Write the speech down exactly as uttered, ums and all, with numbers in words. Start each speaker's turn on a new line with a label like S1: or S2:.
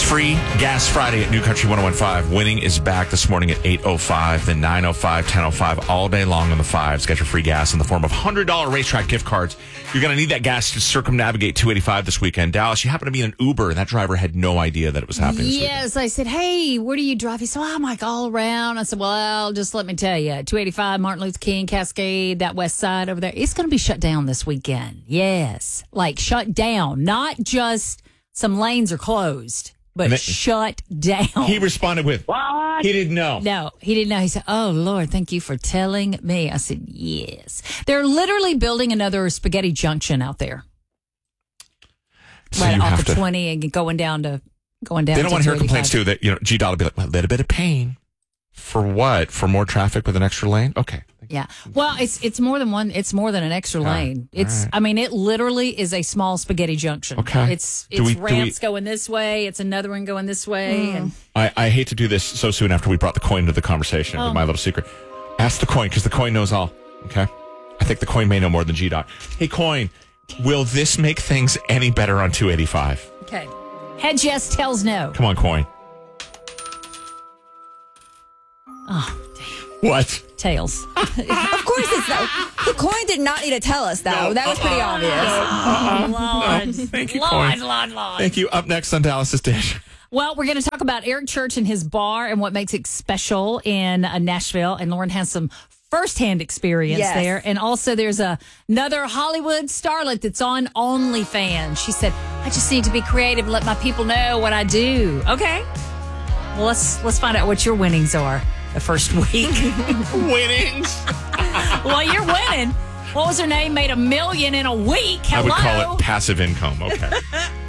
S1: Free Gas Friday at New Country ten fifteen. Winning is back this morning at eight oh five, then nine oh five, ten oh five, all day long on the fives. Get your free gas in the form of one hundred dollars racetrack gift cards. You're going to need that gas to circumnavigate two eighty-five this weekend. Dallas, you happen to be in an Uber, and that driver had no idea that it was happening this
S2: Yes, I said, hey, where do you drive? He said, well, I'm like all around. I said, well, just let me tell you, two eighty-five, Martin Luther King, Cascade, that west side over there, it's going to be shut down this weekend. Yes, like shut down, not just some lanes are closed. But then, shut down.
S1: He responded with, what? He didn't know.
S2: No, he didn't know. He said, oh, Lord, thank you for telling me. I said, yes. They're literally building another Spaghetti Junction out there.
S1: So
S2: right
S1: you
S2: off
S1: have
S2: the
S1: to,
S2: twenty and going down to, going down
S1: They don't
S2: to
S1: want to hear complaints, too, that, you know, G-Dot will be like, well, a little bit of pain. For what? For more traffic with an extra lane? Okay.
S2: Yeah. Well, it's it's more than one. It's more than an extra
S1: Yeah.
S2: lane. It's.
S1: Right.
S2: I mean, it literally is a small spaghetti junction.
S1: Okay.
S2: It's
S1: Do
S2: it's
S1: we- do
S2: ramps
S1: we-
S2: going this way. It's another one going this way. And
S1: I, I hate to do this so soon after we brought the coin into the conversation
S2: Oh.
S1: with my little secret. Ask the coin, because the coin knows all. Okay? I think the coin may know more than G-Dot. Hey, coin, will this make things any better on two eighty-five?
S2: okay. Head yes, tails no.
S1: Come on, coin.
S2: Oh,
S1: What?
S2: tails.
S3: Of course it's that. The coin did not need to tell us, though.
S1: No.
S3: That was pretty obvious.
S2: Oh, Lord.
S1: Thank you,
S2: Lord,
S1: coin.
S2: Lord, Lord.
S1: Thank you. Up next on Dallas's Dish.
S2: Well, we're going to talk about Eric Church and his bar and what makes it special in uh, Nashville. And Lauren has some firsthand experience
S3: Yes.
S2: there. And also, there's a, another Hollywood starlet that's on OnlyFans. She said, I just need to be creative and let my people know what I do. Okay. Well, let's let's find out what your winnings are the first week.
S1: Winnings.
S2: Well, you're winning. What was her name? Made a million in a week. Hello.
S1: I would call it passive income. Okay.